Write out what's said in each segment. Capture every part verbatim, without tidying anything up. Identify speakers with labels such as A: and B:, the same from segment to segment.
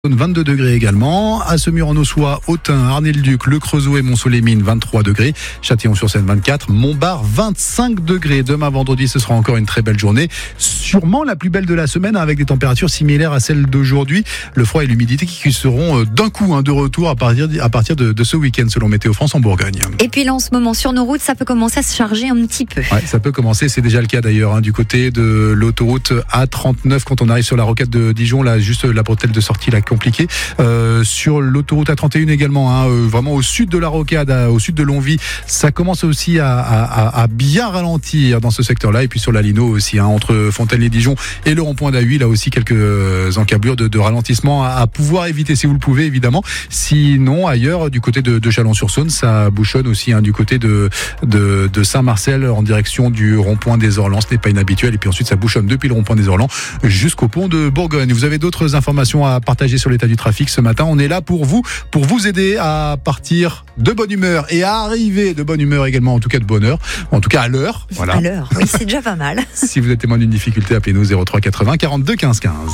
A: vingt-deux degrés également, à Semur-en-Auxois, Autun, Arnay-le-Duc, Le Creusot et Mont-Soleil-Mines, vingt-trois degrés, Châtillon-sur-Seine, vingt-quatre, Montbard, vingt-cinq degrés. Demain vendredi, ce sera encore une très belle journée, sûrement la plus belle de la semaine, avec des températures similaires à celles d'aujourd'hui. Le froid et l'humidité qui seront d'un coup hein, de retour à partir, à partir de, de ce week-end, selon Météo France en Bourgogne.
B: Et puis là, en ce moment, sur nos routes, ça peut commencer à se charger un petit peu.
A: Ouais, ça peut commencer, c'est déjà le cas d'ailleurs, hein, du côté de l'autoroute A trente-neuf, quand on arrive sur la rocade de Dijon, là, juste la bretelle de sortie, là, compliqué. Euh, sur l'autoroute A trente et un également, hein, euh, vraiment au sud de la rocade, à, au sud de Longwy, ça commence aussi à, à, à bien ralentir dans ce secteur-là. Et puis sur la Lino aussi, hein, entre Fontaine-les-Dijon et le rond-point d'A huit, là aussi quelques encablures de, de ralentissement à, à pouvoir éviter si vous le pouvez, évidemment. Sinon, ailleurs, du côté de, de Chalon-sur-Saône, ça bouchonne aussi, hein, du côté de, de, de Saint-Marcel en direction du rond-point des Orlans. Ce n'est pas inhabituel. Et puis ensuite, ça bouchonne depuis le rond-point des Orlans jusqu'au pont de Bourgogne. Vous avez d'autres informations à partager sur l'état du trafic ce matin? On est là pour vous, pour vous aider à partir de bonne humeur et à arriver de bonne humeur également, en tout cas de bonne heure, en tout cas à l'heure. Voilà.
B: À l'heure, oui, c'est déjà pas mal.
A: Si vous êtes témoin d'une difficulté, appelez-nous zéro trois quatre-vingts quarante-deux quinze quinze.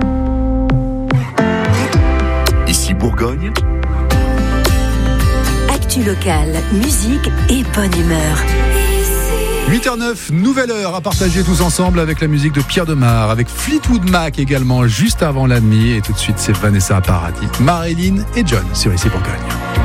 C: Ici Bourgogne.
D: Actu locale, musique et bonne humeur.
A: huit heures neuf, nouvelle heure à partager tous ensemble avec la musique de Pierre Demar, avec Fleetwood Mac également juste avant la nuit. Et tout de suite, c'est Vanessa Paradis, Marilyn et John sur Ici Bourgogne.